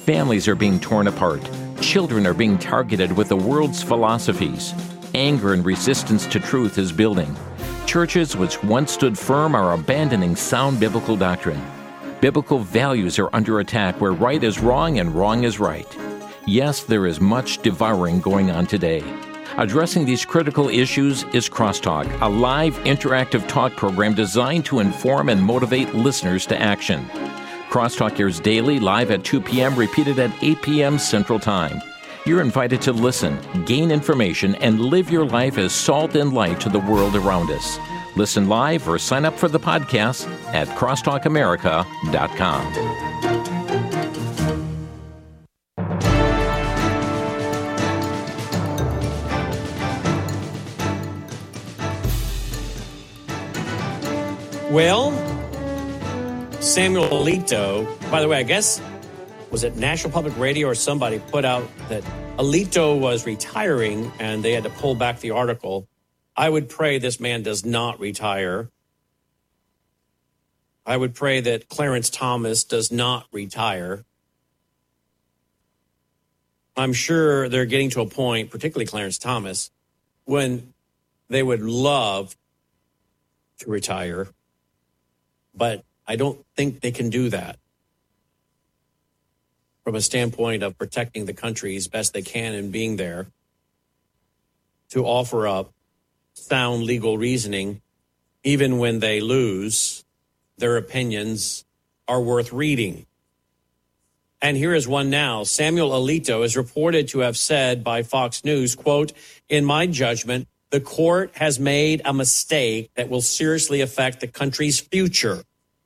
Families are being torn apart. Children are being targeted with the world's philosophies. Anger and resistance to truth is building. Churches which once stood firm are abandoning sound biblical doctrine. Biblical values are under attack where right is wrong and wrong is right. Yes, there is much devouring going on today. Addressing these critical issues is Crosstalk, a live interactive talk program designed to inform and motivate listeners to action. Crosstalk airs daily, live at 2 p.m., repeated at 8 p.m. Central Time. You're invited to listen, gain information, and live your life as salt and light to the world around us. Listen live or sign up for the podcast at crosstalkamerica.com. Well, Samuel Alito, by the way, I guess, was it National Public Radio or somebody put out that Alito was retiring and they had to pull back the article. I would pray this man does not retire. I would pray that Clarence Thomas does not retire. I'm sure they're getting to a point, particularly Clarence Thomas, when they would love to retire. But I don't think they can do that from a standpoint of protecting the country as best they can and being there to offer up sound legal reasoning. Even when they lose, their opinions are worth reading. And here is one now. Samuel Alito is reported to have said by Fox News, quote, "In my judgment, the court has made a mistake that will seriously affect the country's future.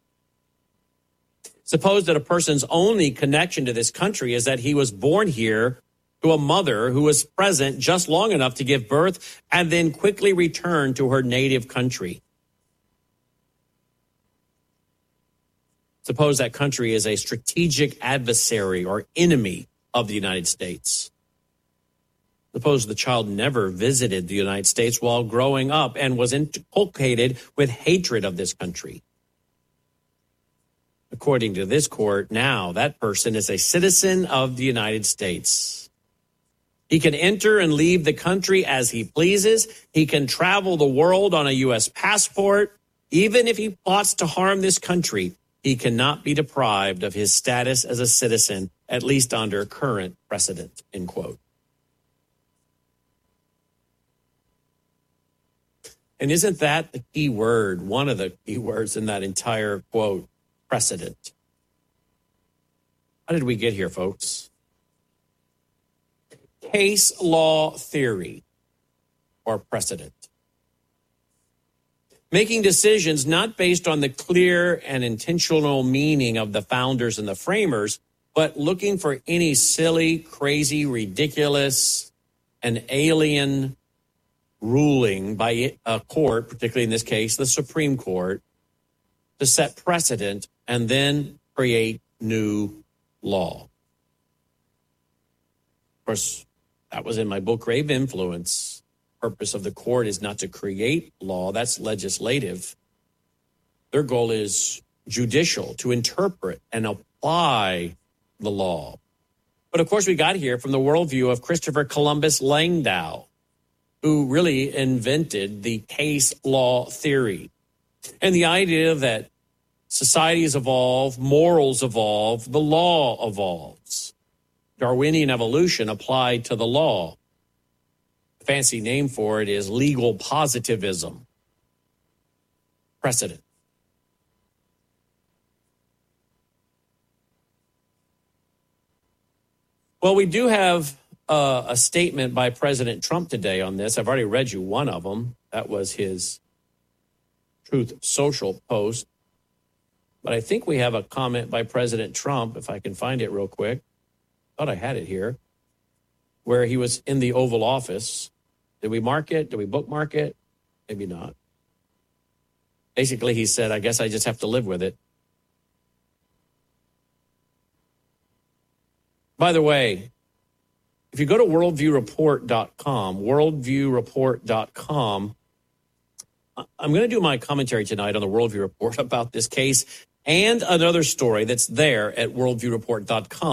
Suppose that a person's only connection to this country is that he was born here to a mother who was present just long enough to give birth and then quickly returned to her native country. Suppose that country is a strategic adversary or enemy of the United States. Suppose the child never visited the United States while growing up and was inculcated with hatred of this country. According to this court, now that person is a citizen of the United States. He can enter and leave the country as he pleases. He can travel the world on a U.S. passport. Even if he plots to harm this country, he cannot be deprived of his status as a citizen, at least under current precedent," end quote. And isn't that the key word, one of the key words in that entire quote? Precedent. How did we get here, folks? Case law theory or precedent. Making decisions not based on the clear and intentional meaning of the founders and the framers, but looking for any silly, crazy, ridiculous, and alien ruling by a court, particularly in this case, the Supreme Court, to set precedent and then create new law. Of course, that was in my book, Grave Influence. Purpose of the court is not to create law. That's legislative. Their goal is judicial, to interpret and apply the law. But of course, we got here from the worldview of Christopher Columbus Langdau, who really invented the case law theory. And the idea that societies evolve, morals evolve, the law evolves. Darwinian evolution applied to the law. A fancy name for it is legal positivism. Precedent. Well, we do have a statement by President Trump today on this. I've already read you one of them. That was his Truth Social post. But I think we have a comment by President Trump, if I can find it real quick. Thought I had it here, where he was in the Oval Office. Did we mark it? Did we bookmark it? Maybe not. Basically, he said, I guess I just have to live with it. By the way, if you go to worldviewreport.com, I'm going to do my commentary tonight on the Worldview Report about this case and another story that's there at worldviewreport.com.